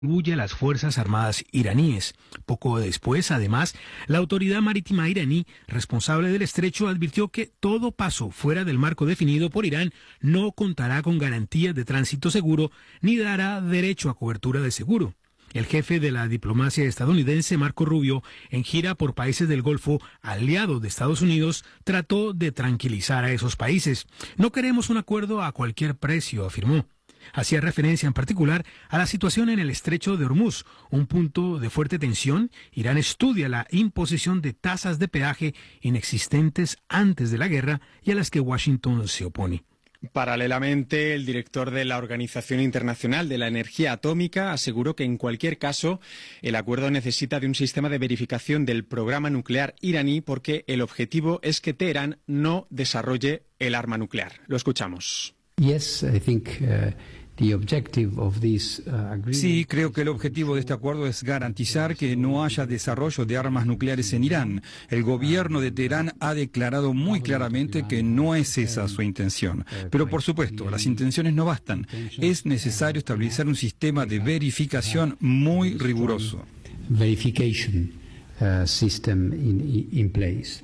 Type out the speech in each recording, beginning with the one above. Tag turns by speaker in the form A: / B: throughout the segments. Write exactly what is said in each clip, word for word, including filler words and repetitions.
A: atribuye a las Fuerzas Armadas iraníes. Poco después, además, la Autoridad Marítima iraní, responsable del estrecho, advirtió que todo paso fuera del marco definido por Irán no contará con garantías de tránsito seguro ni dará derecho a cobertura de seguro. El jefe de la diplomacia estadounidense, Marco Rubio, en gira por países del Golfo, aliado de Estados Unidos, trató de tranquilizar a esos países. No queremos un acuerdo a cualquier precio, afirmó. Hacía referencia en particular a la situación en el estrecho de Hormuz, un punto de fuerte tensión. Irán estudia la imposición de tasas de peaje inexistentes antes de la guerra y a las que Washington se opone.
B: Paralelamente, el director de la Organización Internacional de la Energía Atómica aseguró que en cualquier caso el acuerdo necesita de un sistema de verificación del programa nuclear iraní porque el objetivo es que Teherán no desarrolle el arma nuclear. Lo escuchamos.
C: Yes, I think, uh...
D: Sí, creo que el objetivo de este acuerdo es garantizar que no haya desarrollo de armas nucleares en Irán. El gobierno de Teherán ha declarado muy claramente que no es esa su intención. Pero, por supuesto, las intenciones no bastan. Es necesario establecer un sistema de verificación muy riguroso.
C: Verification uh, system in, in place.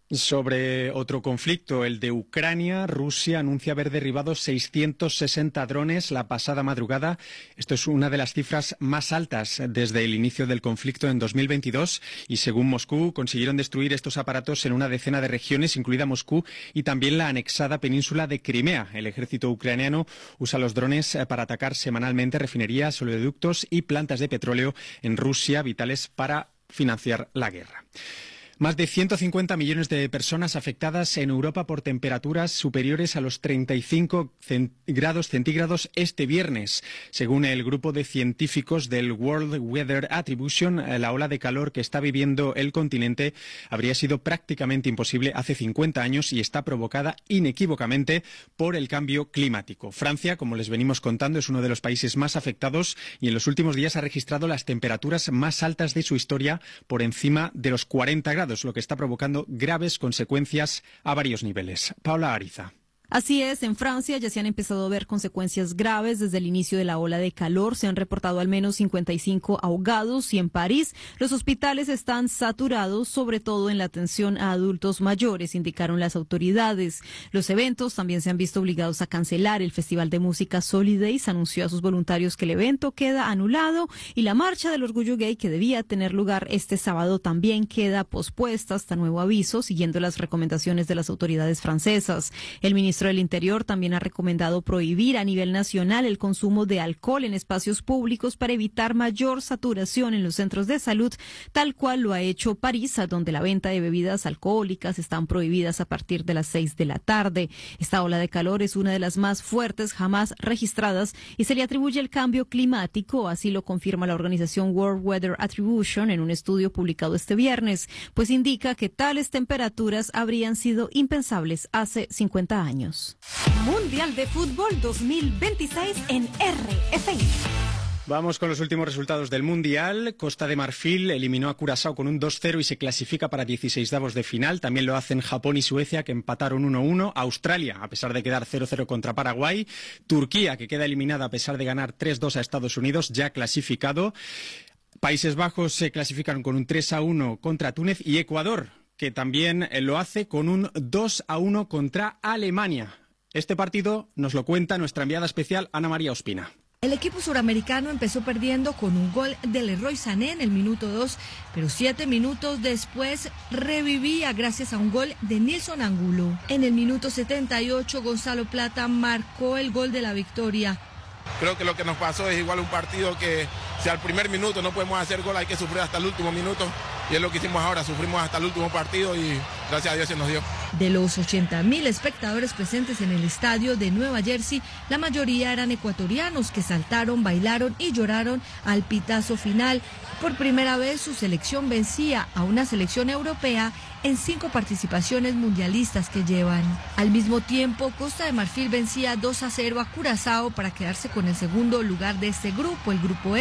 B: Sobre otro conflicto, el de Ucrania, Rusia anuncia haber derribado seiscientos sesenta drones la pasada madrugada. Esto es una de las cifras más altas desde el inicio del conflicto en dos mil veintidós y según Moscú consiguieron destruir estos aparatos en una decena de regiones, incluida Moscú y también la anexada península de Crimea. El ejército ucraniano usa los drones para atacar semanalmente refinerías, oleoductos y plantas de petróleo en Rusia, vitales para financiar la guerra. Más de ciento cincuenta millones de personas afectadas en Europa por temperaturas superiores a los treinta y cinco grados centígrados este viernes. Según el grupo de científicos del World Weather Attribution, la ola de calor que está viviendo el continente habría sido prácticamente imposible hace cincuenta años y está provocada inequívocamente por el cambio climático. Francia, como les venimos contando, es uno de los países más afectados y en los últimos días ha registrado las temperaturas más altas de su historia por encima de los cuarenta grados. Lo que está provocando graves consecuencias a varios niveles. Paula Ariza.
E: Así es, en Francia ya se han empezado a ver consecuencias graves desde el inicio de la ola de calor. Se han reportado al menos cincuenta y cinco ahogados y en París los hospitales están saturados, sobre todo en la atención a adultos mayores, indicaron las autoridades. Los eventos también se han visto obligados a cancelar. El Festival de Música Solidays anunció a sus voluntarios que el evento queda anulado y la Marcha del Orgullo Gay, que debía tener lugar este sábado, también queda pospuesta hasta nuevo aviso, siguiendo las recomendaciones de las autoridades francesas. El ministro del Interior también ha recomendado prohibir a nivel nacional el consumo de alcohol en espacios públicos para evitar mayor saturación en los centros de salud, tal cual lo ha hecho París, donde la venta de bebidas alcohólicas están prohibidas a partir de las seis de la tarde. Esta ola de calor es una de las más fuertes jamás registradas y se le atribuye el cambio climático, así lo confirma la organización World Weather Attribution en un estudio publicado este viernes, pues indica que tales temperaturas habrían sido impensables hace cincuenta años.
F: Mundial de Fútbol dos mil veintiséis en R F I.
B: Vamos con los últimos resultados del Mundial. Costa de Marfil eliminó a Curazao con un dos cero y se clasifica para dieciseisavos de final. También lo hacen Japón y Suecia, que empataron uno uno. Australia, a pesar de quedar cero cero contra Paraguay. Turquía, que queda eliminada a pesar de ganar tres dos a Estados Unidos, ya clasificado. Países Bajos se clasifican con un tres a uno contra Túnez y Ecuador, que también lo hace con un dos a uno contra Alemania. Este partido nos lo cuenta nuestra enviada especial Ana María Ospina.
G: El equipo suramericano empezó perdiendo con un gol de Leroy Sané en el minuto dos, pero siete minutos después revivía gracias a un gol de Nilson Angulo. En el minuto setenta y ocho, Gonzalo Plata marcó el gol de la victoria.
H: Creo que lo que nos pasó es igual un partido que si al primer minuto no podemos hacer gol, hay que sufrir hasta el último minuto. Y es lo que hicimos ahora, sufrimos hasta el último partido y gracias a Dios se nos dio.
G: De los ochenta mil espectadores presentes en el estadio de Nueva Jersey, la mayoría eran ecuatorianos que saltaron, bailaron y lloraron al pitazo final. Por primera vez su selección vencía a una selección europea en cinco participaciones mundialistas que llevan. Al mismo tiempo, Costa de Marfil vencía dos a cero a Curazao para quedarse con el segundo lugar de este grupo, el grupo E,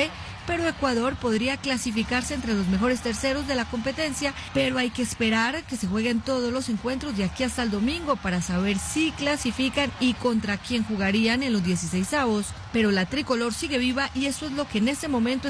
G: pero Ecuador podría clasificarse entre los mejores terceros de la competencia, pero hay que esperar que se jueguen todos los encuentros de aquí hasta el domingo para saber si clasifican y contra quién jugarían en los dieciseisavos. Pero la tricolor sigue viva y eso es lo que en este momento